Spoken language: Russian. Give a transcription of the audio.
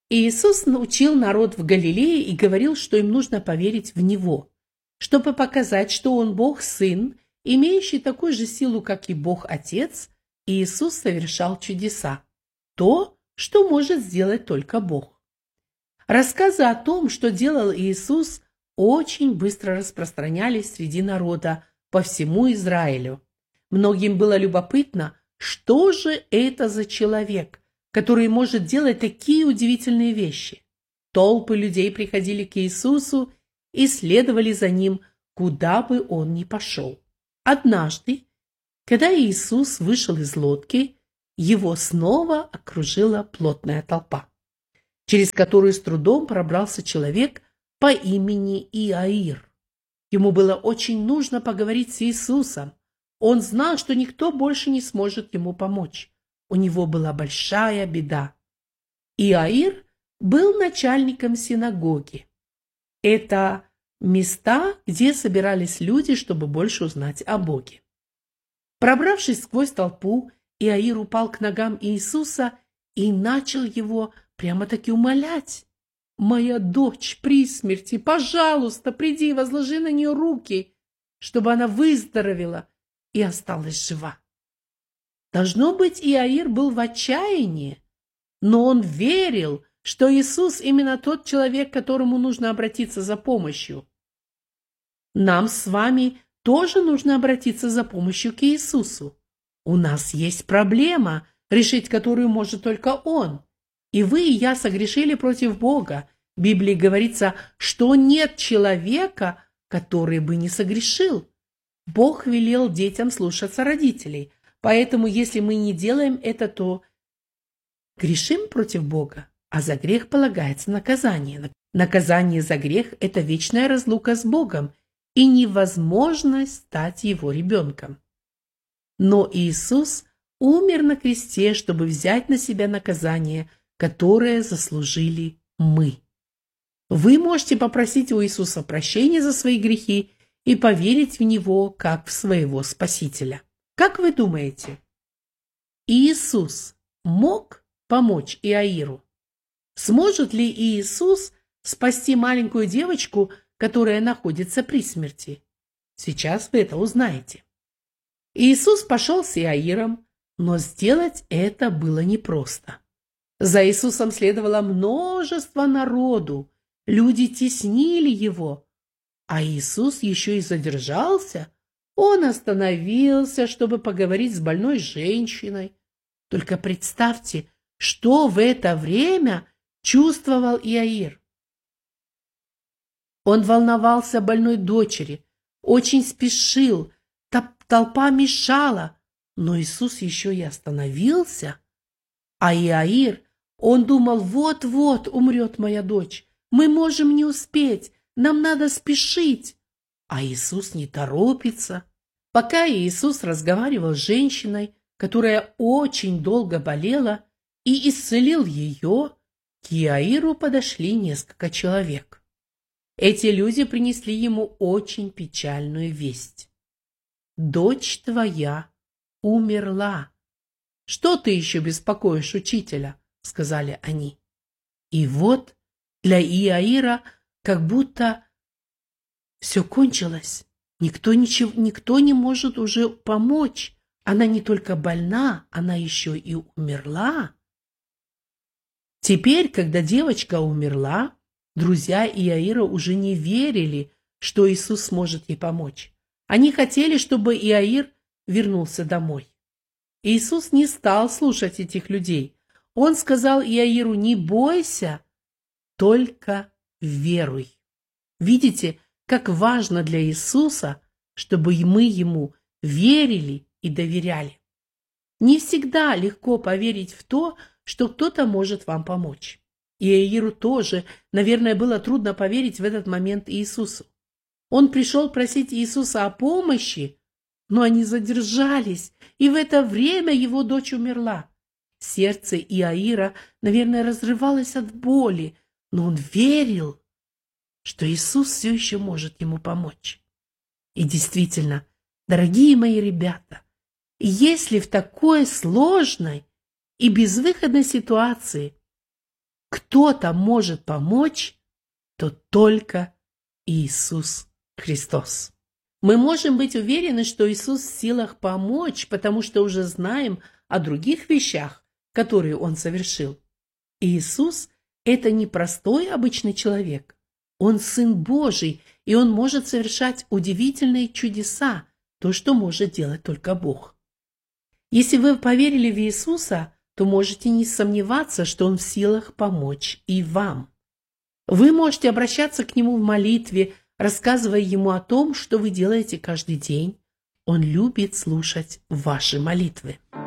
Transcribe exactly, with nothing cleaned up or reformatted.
Иисус научил народ в Галилее и говорил, что им нужно поверить в Него, чтобы показать, что Он Бог-Сын, имеющий такую же силу, как и Бог-Отец. Иисус совершал чудеса, то, что может сделать только Бог. Рассказы о том, что делал Иисус, очень быстро распространялись среди народа по всему Израилю. Многим было любопытно, что же это за человек, который может делать такие удивительные вещи. Толпы людей приходили к Иисусу и следовали за Ним, куда бы Он ни пошел. Однажды, когда Иисус вышел из лодки, Его снова окружила плотная толпа, через которую с трудом пробрался человек по имени Иаир. Ему было очень нужно поговорить с Иисусом. Он знал, что никто больше не сможет ему помочь. У него была большая беда. Иаир был начальником синагоги. Это места, где собирались люди, чтобы больше узнать о Боге. Пробравшись сквозь толпу, Иаир упал к ногам Иисуса и начал его прямо-таки умолять. «Моя дочь при смерти, пожалуйста, приди и возложи на нее руки, чтобы она выздоровела и осталась жива». Должно быть, Иаир был в отчаянии, но он верил, что Иисус именно тот человек, к которому нужно обратиться за помощью. Нам с вами тоже нужно обратиться за помощью к Иисусу. У нас есть проблема, решить которую может только Он. И вы, и я согрешили против Бога. В Библии говорится, что нет человека, который бы не согрешил. Бог велел детям слушаться родителей. Поэтому, если мы не делаем это, то грешим против Бога, а за грех полагается наказание. Наказание за грех – это вечная разлука с Богом и невозможность стать Его ребенком. Но Иисус умер на кресте, чтобы взять на себя наказание, которое заслужили мы. Вы можете попросить у Иисуса прощения за свои грехи и поверить в Него как в своего Спасителя. Как вы думаете, Иисус мог помочь Иаиру? Сможет ли Иисус спасти маленькую девочку, которая находится при смерти? Сейчас вы это узнаете. Иисус пошел с Иаиром, но сделать это было непросто. За Иисусом следовало множество народу, люди теснили Его, а Иисус еще и задержался. Он остановился, чтобы поговорить с больной женщиной. Только представьте, что в это время чувствовал Иаир. Он волновался о больной дочери, очень спешил, толпа мешала, но Иисус еще и остановился. А Иаир, он думал, вот-вот умрет моя дочь, мы можем не успеть, нам надо спешить. А Иисус не торопится. Пока Иисус разговаривал с женщиной, которая очень долго болела, и исцелил ее, к Иаиру подошли несколько человек. Эти люди принесли ему очень печальную весть. «Дочь твоя умерла. Что ты еще беспокоишь учителя?» — сказали они. И вот для Иаира как будто все кончилось. Никто, ничего, никто не может уже помочь. Она не только больна, она еще и умерла. Теперь, когда девочка умерла, друзья Иаира уже не верили, что Иисус сможет ей помочь. Они хотели, чтобы Иаир вернулся домой. Иисус не стал слушать этих людей. Он сказал Иаиру: «Не бойся, только веруй». Видите, как важно для Иисуса, чтобы мы Ему верили и доверяли. Не всегда легко поверить в то, что кто-то может вам помочь. Иаиру тоже, наверное, было трудно поверить в этот момент Иисусу. Он пришел просить Иисуса о помощи, но они задержались, и в это время его дочь умерла. Сердце Иаира, наверное, разрывалось от боли, но он верил, что Иисус все еще может ему помочь. И действительно, дорогие мои ребята, если в такой сложной и безвыходной ситуации кто-то может помочь, то только Иисус Христос. Мы можем быть уверены, что Иисус в силах помочь, потому что уже знаем о других вещах, которые Он совершил. Иисус – это не простой обычный человек. Он Сын Божий, и Он может совершать удивительные чудеса, то, что может делать только Бог. Если вы поверили в Иисуса, то можете не сомневаться, что Он в силах помочь и вам. Вы можете обращаться к Нему в молитве, рассказывая Ему о том, что вы делаете каждый день. Он любит слушать ваши молитвы.